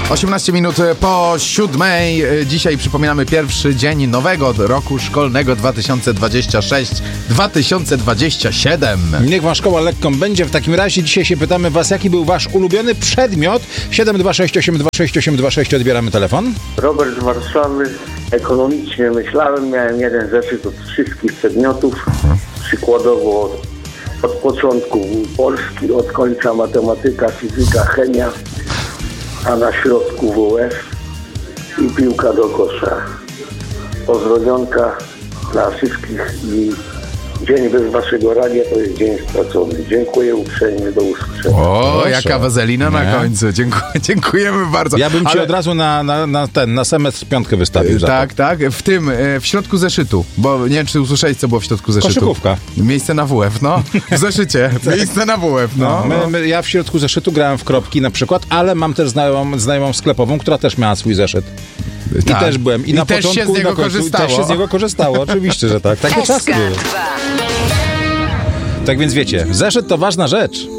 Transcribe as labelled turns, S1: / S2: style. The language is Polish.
S1: 18 minut po 7. Dzisiaj przypominamy pierwszy dzień nowego roku szkolnego 2026-2027.
S2: Niech wam szkoła lekką będzie. W takim razie dzisiaj się pytamy was, jaki był wasz ulubiony przedmiot? 726826826 odbieramy telefon.
S3: Robert z Warszawy. Ekonomicznie myślałem, miałem jeden zeszyt od wszystkich przedmiotów. Przykładowo od początku Polski, od końca matematyka, fizyka, chemia, a na środku WF i piłka do kosza. Pozdrowionka dla wszystkich i dzień bez waszego radia to jest dzień stracony. Dziękuję uprzejmie, do usłyszenia.
S1: O,
S2: Proszę.
S1: jaka wazelina na końcu. Dziękujemy bardzo.
S2: Ja bym ci od razu na semestr 5 wystawił za
S1: Tak, tak. W środku zeszytu, bo nie wiem, czy usłyszałeś, co było w środku zeszytu.
S2: Koszykówka.
S1: Miejsce na WF, no. W zeszycie. Miejsce na WF, no.
S2: Ja w środku zeszytu grałem w kropki na przykład, ale mam też znajomą sklepową, która też miała swój zeszyt. I
S1: Tak.
S2: też byłem. I na
S1: też
S2: początku,
S1: się z niego
S2: i na końcu,
S1: korzystało.
S2: też się z niego korzystało, oczywiście, że tak. Takie czasy były. Tak więc wiecie, zeszyt to ważna rzecz.